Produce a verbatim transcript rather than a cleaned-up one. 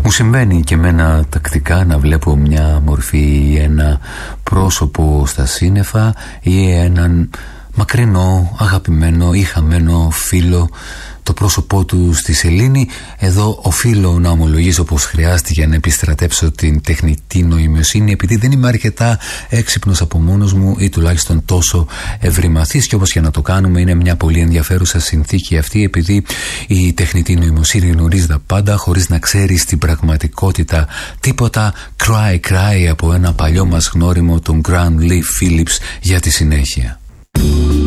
Μου συμβαίνει και εμένα τακτικά να βλέπω μια μορφή ή ένα πρόσωπο στα σύννεφα ή έναν μακρινό, αγαπημένο ή χαμένο φίλο, το πρόσωπό του στη σελήνη. Εδώ οφείλω να ομολογήσω πως χρειάστηκε για να επιστρατέψω την τεχνητή νοημοσύνη, επειδή δεν είμαι αρκετά έξυπνος από μόνος μου ή τουλάχιστον τόσο ευρυμαθής, και όπως και να το κάνουμε είναι μια πολύ ενδιαφέρουσα συνθήκη αυτή, επειδή η τεχνητή νοημοσύνη γνωρίζει τα πάντα χωρίς να ξέρει στην πραγματικότητα τίποτα. Cry cry από ένα παλιό μας γνώριμο, τον Grant Lee Phillips, για τη συνέχεια.